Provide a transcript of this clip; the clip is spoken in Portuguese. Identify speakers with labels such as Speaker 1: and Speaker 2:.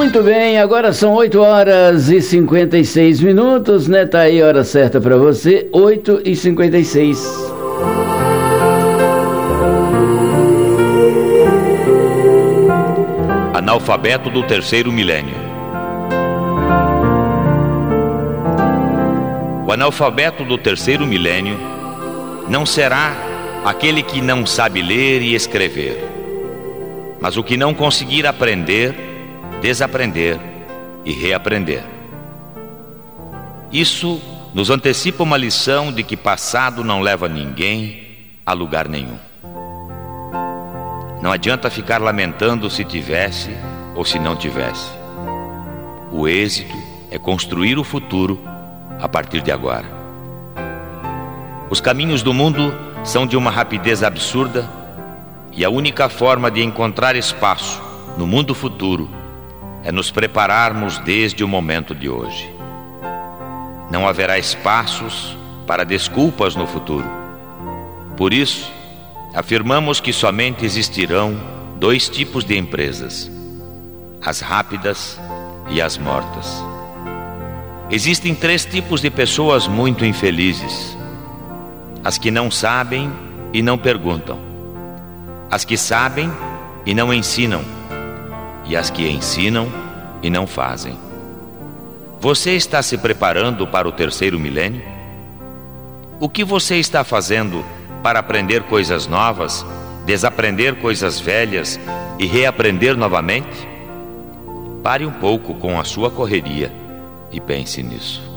Speaker 1: Muito bem, agora são 8 horas e 56 minutos, né? Tá aí a hora certa para você, 8h56.
Speaker 2: Analfabeto do terceiro milênio. O analfabeto do terceiro milênio não será aquele que não sabe ler e escrever, mas o que não conseguir aprender, desaprender e reaprender. Isso nos antecipa uma lição de que passado não leva ninguém a lugar nenhum. Não adianta ficar lamentando se tivesse ou se não tivesse. O êxito é construir o futuro a partir de agora. Os caminhos do mundo são de uma rapidez absurda e a única forma de encontrar espaço no mundo futuro é nos prepararmos desde o momento de hoje. Não haverá espaços para desculpas no futuro. Por isso, afirmamos que somente existirão dois tipos de empresas: as rápidas e as mortas. Existem três tipos de pessoas muito infelizes: as que não sabem e não perguntam, as que sabem e não ensinam, e as que ensinam e não fazem. Você está se preparando para o terceiro milênio? O que você está fazendo para aprender coisas novas, desaprender coisas velhas e reaprender novamente? Pare um pouco com a sua correria e pense nisso.